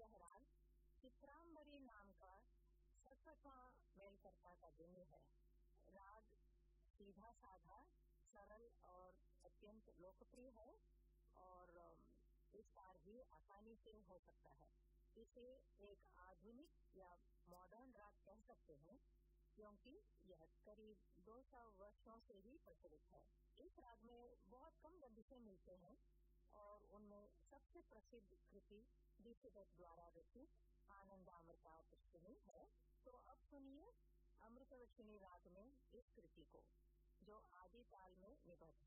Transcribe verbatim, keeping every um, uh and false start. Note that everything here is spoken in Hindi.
बहरहाल चित्रांबरी नाम का सड़सठवां मेल करता का बिंदु है। राग सीधा साधा, सरल और अत्यंत लोकप्रिय है और इस बार भी आसानी से हो सकता है। इसे एक आधुनिक या मॉडर्न राग कह सकते हैं क्योंकि यह करीब दो सौ वर्षों से ही प्रचलित है। इस राग में बहुत कम बंदिशें मिलते हैं और उनमें सबसे प्रसिद्ध कृति दीक्षित द्वारा रचित आनंदामृतावर्षिणी है। तो अब सुनिए अमृतवर्षिणी राग में इस कृति को, जो आदि ताल में निबद्ध